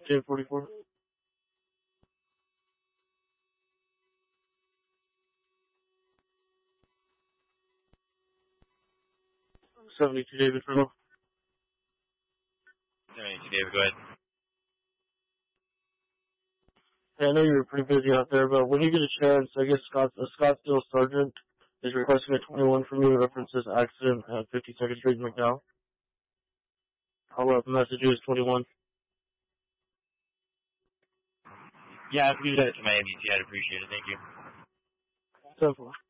1044. 72 David Riddle. 72 David, go ahead. Hey, I know you were pretty busy out there, but when you get a chance, I guess Scottsdale Sergeant is requesting a 21 from you. References accident at 52nd Street, McDowell. Follow-up message is 21. Yeah, if you do that to my MDT, I'd appreciate it. Thank you. 10-4.